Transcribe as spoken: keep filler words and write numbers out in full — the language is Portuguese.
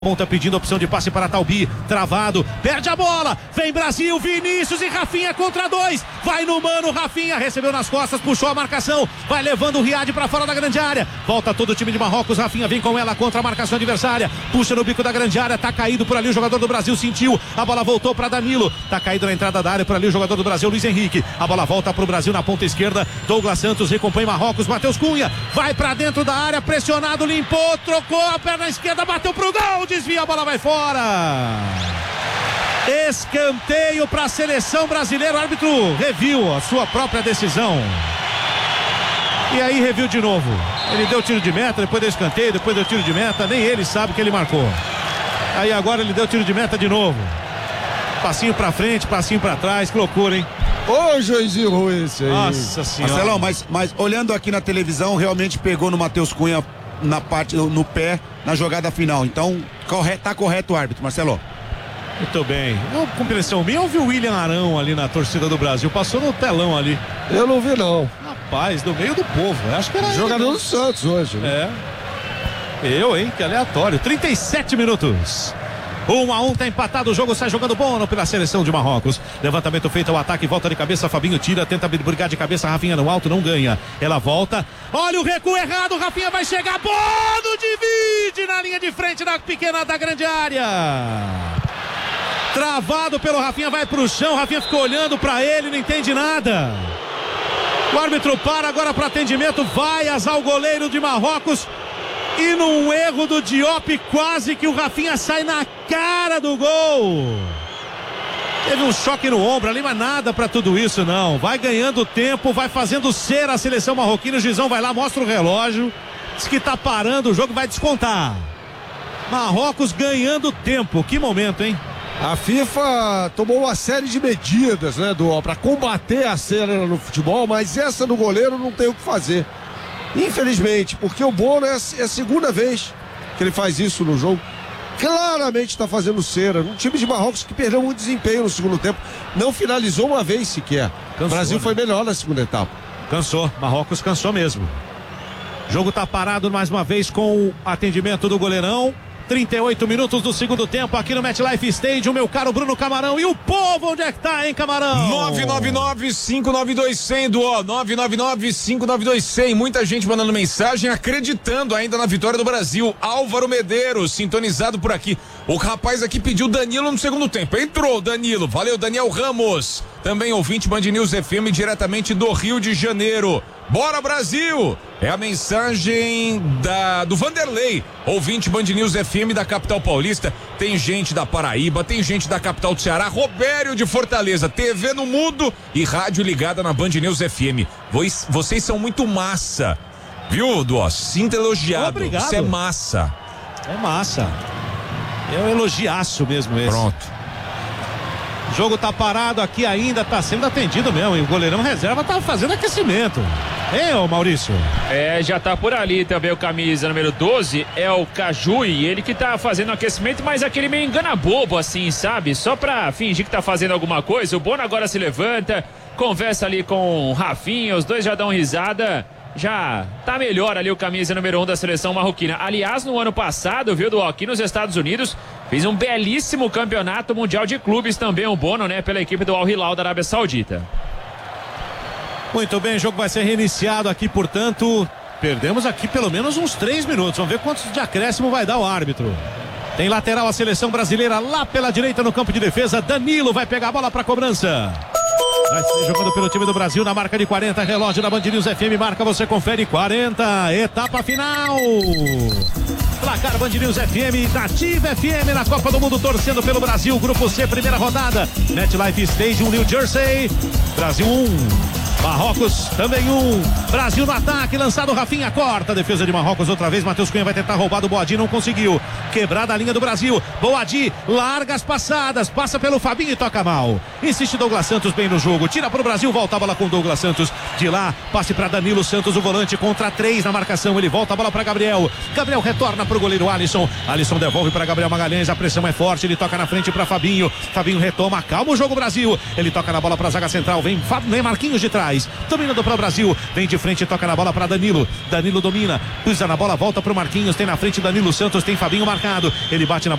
Ponta pedindo opção de passe para Taubi, travado, perde a bola, vem Brasil, Vinícius e Rafinha contra dois, vai no mano, Rafinha recebeu nas costas, puxou a marcação, vai levando o Riad para fora da grande área, volta todo o time de Marrocos, Rafinha vem com ela contra a marcação adversária, puxa no bico da grande área, tá caído por ali o jogador do Brasil, sentiu, a bola voltou para Danilo, tá caído na entrada da área por ali o jogador do Brasil, Luiz Henrique, a bola volta pro Brasil na ponta esquerda, Douglas Santos recompõe Marrocos, Matheus Cunha, vai para dentro da área, pressionado, limpou, trocou a perna esquerda, bateu pro gol, desvia, a bola vai fora. Escanteio para a seleção brasileira. O árbitro reviu a sua própria decisão. E aí reviu de novo. Ele deu tiro de meta, depois deu escanteio, depois deu tiro de meta. Nem ele sabe que ele marcou. Aí agora ele deu tiro de meta de novo. Passinho para frente, passinho para trás. Que loucura, hein? Ô, juizinho ruim esse aí. Nossa senhora. Marcelão, mas, mas olhando aqui na televisão, realmente pegou no Matheus Cunha na parte, no pé, na jogada final. Então, corre, tá correto o árbitro, Marcelo. Muito bem. Uma compreensão minha, eu vi o William Arão ali na torcida do Brasil. Passou no telão ali. Eu não vi, não. Rapaz, do meio do povo. Acho que era jogador ele. do Santos hoje, né? É. Eu, hein? Que aleatório. trinta e sete minutos. Um a um, tá empatado o jogo, sai jogando Bono pela seleção de Marrocos. Levantamento feito ao ataque, volta de cabeça, Fabinho tira, tenta brigar de cabeça, Rafinha no alto, não ganha. Ela volta, olha o recuo errado, Rafinha vai chegar, Bono divide na linha de frente da pequena da grande área. Travado pelo Rafinha, vai pro chão, Rafinha ficou olhando pra ele, não entende nada. O árbitro para agora para atendimento, vai azar o goleiro de Marrocos. E num erro do Diop, quase que o Rafinha sai na cara do gol. Teve um choque no ombro ali, mas nada pra tudo isso não. Vai ganhando tempo, vai fazendo cera a seleção marroquina. O Gizão vai lá, mostra o relógio. Diz que tá parando o jogo, vai descontar. Marrocos ganhando tempo. Que momento, hein? A FIFA tomou uma série de medidas, né, do, pra combater a cera no futebol, mas essa do goleiro não tem o que fazer. Infelizmente, porque o Bono é a segunda vez que ele faz isso no jogo. Claramente está fazendo cera. Um time de Marrocos que perdeu muito desempenho no segundo tempo. Não finalizou uma vez sequer. Cansou, o Brasil né? foi melhor na segunda etapa. Cansou. Marrocos cansou mesmo. O jogo está parado mais uma vez com o atendimento do goleirão. trinta e oito minutos do segundo tempo aqui no MetLife Stadium, meu caro Bruno Camarão. E o povo, onde é que tá, hein, Camarão? nove nove nove, cinco nove dois, cem, do ó, nove nove nove, cinco nove dois, cem. Muita gente mandando mensagem, acreditando ainda na vitória do Brasil. Álvaro Medeiros, sintonizado por aqui. O rapaz aqui pediu Danilo no segundo tempo. Entrou Danilo, valeu Daniel Ramos. Também ouvinte Band News F M diretamente do Rio de Janeiro. Bora Brasil! É a mensagem da, do Vanderlei, ouvinte Band News F M da capital paulista. Tem gente da Paraíba, tem gente da capital do Ceará, Robério de Fortaleza, T V no mudo e rádio ligada na Band News F M. Vocês, vocês são muito massa, viu, Duó? Sinta elogiado. Obrigado. Você é massa. É massa. É um elogiaço mesmo esse. Pronto. O jogo tá parado aqui ainda, tá sendo atendido mesmo. E o goleirão reserva tá fazendo aquecimento. Hein, ô Maurício? É, já tá por ali também o camisa número doze, é o Cajui, ele que tá fazendo aquecimento, mas aquele meio engana bobo assim, sabe? Só pra fingir que tá fazendo alguma coisa. O Bono agora se levanta, conversa ali com o Rafinha, os dois já dão risada. Já tá melhor ali o camisa número um da seleção marroquina. Aliás, no ano passado, viu, do aqui nos Estados Unidos, fez um belíssimo campeonato mundial de clubes também, o Bono, né, pela equipe do Al Hilal da Arábia Saudita. Muito bem, o jogo vai ser reiniciado aqui, portanto, perdemos aqui pelo menos uns três minutos. Vamos ver quantos de acréscimo vai dar o árbitro. Tem lateral a seleção brasileira lá pela direita no campo de defesa. Danilo vai pegar a bola para cobrança. Vai ser jogando pelo time do Brasil na marca de quarenta, relógio da Band News F M, marca, você confere, quarenta, etapa final. Placar Band News F M, Nativa F M na Copa do Mundo, torcendo pelo Brasil, Grupo C, primeira rodada, MetLife Stadium, New Jersey, Brasil um. Marrocos também um. Brasil no ataque, lançado Rafinha, corta a defesa de Marrocos outra vez. Matheus Cunha vai tentar roubar do Boadi, não conseguiu. Quebrada a linha do Brasil. Boadi larga as passadas, passa pelo Fabinho e toca mal. Insiste Douglas Santos bem no jogo, tira pro Brasil, volta a bola com Douglas Santos. De lá, passe para Danilo Santos, o volante contra três na marcação. Ele volta a bola para Gabriel. Gabriel retorna pro goleiro Alisson. Alisson devolve para Gabriel Magalhães, a pressão é forte, ele toca na frente para Fabinho. Fabinho retoma, calma o jogo Brasil. Ele toca na bola para zaga central, vem, vem Marquinhos de trás. atrás, dominando para o Brasil, vem de frente, toca na bola para Danilo, Danilo domina, cruza na bola, volta pro Marquinhos, tem na frente Danilo Santos, tem Fabinho marcado, ele bate na